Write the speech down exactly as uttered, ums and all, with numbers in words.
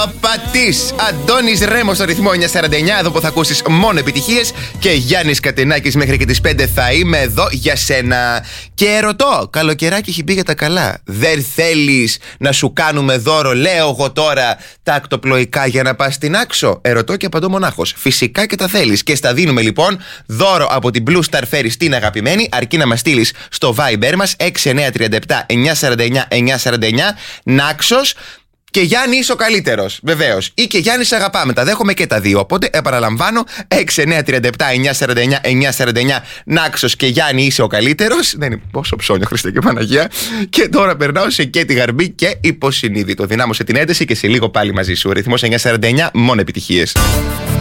να πατείς. Αντώνης Ρέμος στο ρυθμό εννιά σαράντα εννιά, εδώ που θα ακούσεις μόνο επιτυχίες. Και Γιάννης Κατενάκης μέχρι και τις πέντε θα είμαι εδώ για σένα. Και ρωτώ, καλοκαιράκι έχει μπει για τα καλά. Δεν θέλεις να σου κάνουμε δώρο, λέω εγώ τώρα, τα ακτοπλοϊκά για να πας στην Άξο? Ερωτώ και απαντώ μονάχος. Φυσικά και τα θέλεις. Και στα δίνουμε λοιπόν δώρο από την Blue Star Ferry στην αγαπημένη, αρκεί να μας στείλεις στο Viber μας έξι εννιά τρία επτά εννιά σαράντα εννιά εννιά σαράντα εννιά Νάξος. Και Γιάννη είσαι ο καλύτερος, βεβαίως. Ή και Γιάννη σε αγαπάμε. Τα δέχομαι και τα δύο. Οπότε επαναλαμβάνω, έξι εννιά τρία επτά εννιά σαράντα εννιά εννιά σαράντα εννιά Νάξος και Γιάννη είσαι ο καλύτερος. Δεν είναι πόσο ψώνιο, Χριστέ και Παναγία. Και τώρα περνάω σε και τη Γαρμπή και υποσυνείδητο. Δυνάμωσε την ένταση και σε λίγο πάλι μαζί σου. Ο ρυθμός εννιά σαράντα εννιά, μόνο επιτυχίες.